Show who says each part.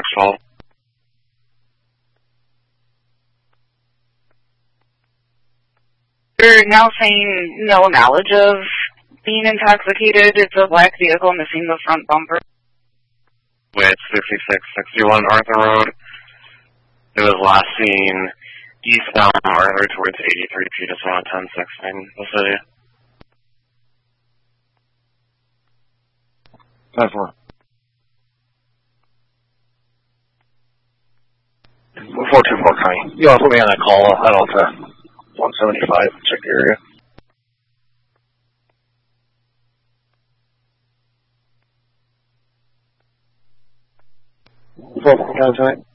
Speaker 1: 12.
Speaker 2: You're now saying no knowledge of being intoxicated. It's a black vehicle missing the front bumper.
Speaker 1: With 5661 Arthur Road. It was last seen eastbound Arthur towards 83 Peterson on 1016, the city.
Speaker 3: 10-4. 424 County. You want to put me on that call? Head out to 175. Check the area. County tonight.